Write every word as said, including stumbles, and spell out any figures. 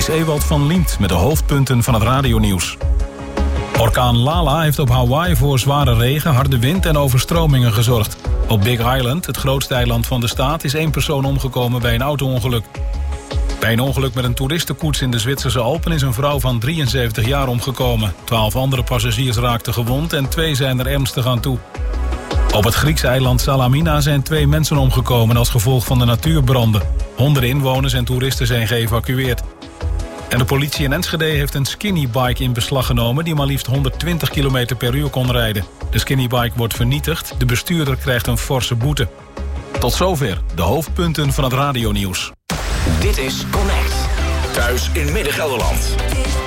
is Ewald van Liemt met de hoofdpunten van het radionieuws. Orkaan Lala heeft op Hawaii voor zware regen, harde wind en overstromingen gezorgd. Op Big Island, het grootste eiland van de staat, is één persoon omgekomen bij een auto-ongeluk. Bij een ongeluk met een toeristenkoets in de Zwitserse Alpen is een vrouw van drieënzeventig jaar omgekomen. Twaalf andere passagiers raakten gewond en twee zijn er ernstig aan toe. Op het Griekse eiland Salamina zijn twee mensen omgekomen als gevolg van de natuurbranden. Honderden inwoners en toeristen zijn geëvacueerd. En de politie in Enschede heeft een skinnybike in beslag genomen die maar liefst honderdtwintig kilometer per uur kon rijden. De skinnybike wordt vernietigd, de bestuurder krijgt een forse boete. Tot zover de hoofdpunten van het radionieuws. Dit is Connect. Thuis in Midden-Gelderland.